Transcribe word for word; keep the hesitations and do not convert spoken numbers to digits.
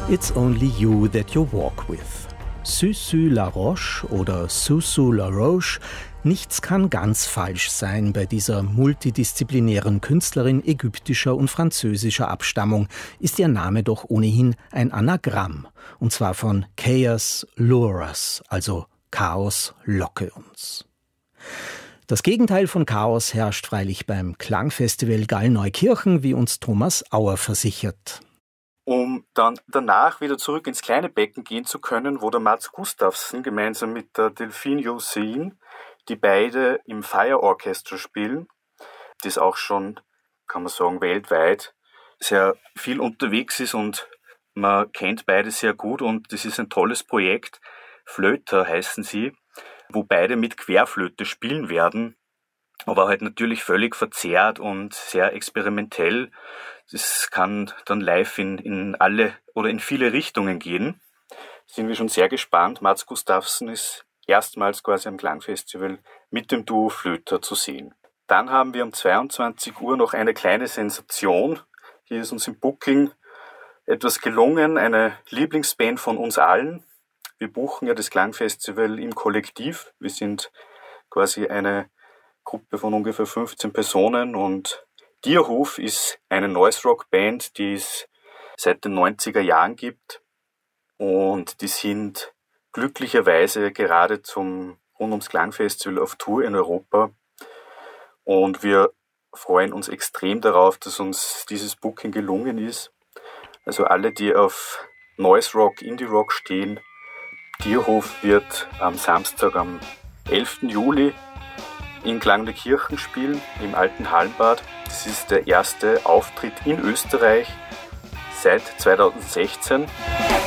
It's only you that you walk with. Susu La Roche oder Susu La Roche, nichts kann ganz falsch sein bei dieser multidisziplinären Künstlerin ägyptischer und französischer Abstammung, ist ihr Name doch ohnehin ein Anagramm, und zwar von Chaos Lure Us, also Chaos locke uns. Das Gegenteil von Chaos herrscht freilich beim Klangfestival Gallneukirchen, wie uns Thomas Auer versichert. Um dann danach wieder zurück ins kleine Becken gehen zu können, wo der Mats Gustafsson gemeinsam mit der Delphine Hussein, die beide im Fire Orchestra spielen, das auch schon, kann man sagen, weltweit sehr viel unterwegs ist und man kennt beide sehr gut und das ist ein tolles Projekt. Flöter heißen sie, wo beide mit Querflöte spielen werden, aber halt natürlich völlig verzerrt und sehr experimentell. Das kann dann live in, in alle oder in viele Richtungen gehen. Sind wir schon sehr gespannt. Mats Gustafsson ist erstmals quasi am Klangfestival mit dem Duo Flöter zu sehen. Dann haben wir um zweiundzwanzig Uhr noch eine kleine Sensation. Hier ist uns im Booking etwas gelungen, eine Lieblingsband von uns allen. Wir buchen ja das Klangfestival im Kollektiv. Wir sind quasi eine Gruppe von ungefähr fünfzehn Personen und Dierhof ist eine Noise-Rock-Band, die es seit den neunziger Jahren gibt und die sind glücklicherweise gerade zum rund ums Klangfestival auf Tour in Europa und wir freuen uns extrem darauf, dass uns dieses Booking gelungen ist. Also alle, die auf Noise-Rock, Indie-Rock stehen, Dierhof wird am Samstag, am elften Juli in Gallneukirchen spielen, im alten Hallenbad. Das ist der erste Auftritt in Österreich seit zweitausendsechzehn.